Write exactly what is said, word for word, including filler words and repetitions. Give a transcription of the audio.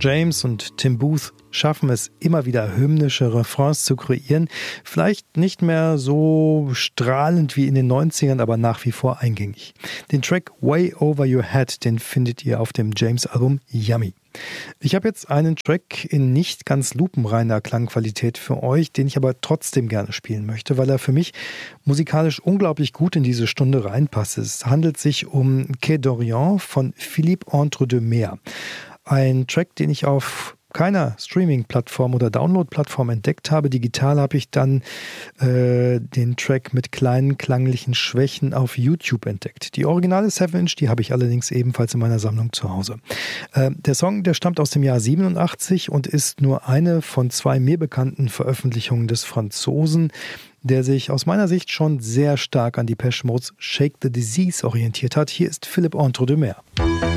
James und Tim Booth schaffen es immer wieder, hymnische Refrains zu kreieren. Vielleicht nicht mehr so strahlend wie in den neunzigern, aber nach wie vor eingängig. Den Track Way Over Your Head, den findet ihr auf dem James-Album Yummy. Ich habe jetzt einen Track in nicht ganz lupenreiner Klangqualität für euch, den ich aber trotzdem gerne spielen möchte, weil er für mich musikalisch unglaublich gut in diese Stunde reinpasst. Es handelt sich um Quai d'Orient von Philippe Entre deux Mers. Ein Track, den ich auf keiner Streaming-Plattform oder Download-Plattform entdeckt habe. Digital habe ich dann äh, den Track mit kleinen klanglichen Schwächen auf YouTube entdeckt. Die originale seven Inch, die habe ich allerdings ebenfalls in meiner Sammlung zu Hause. Äh, der Song, der stammt aus dem Jahr siebenundachtzig und ist nur eine von zwei mir bekannten Veröffentlichungen des Franzosen, der sich aus meiner Sicht schon sehr stark an Depeche Mode's Shake the Disease orientiert hat. Hier ist Philippe Entre deux Mers.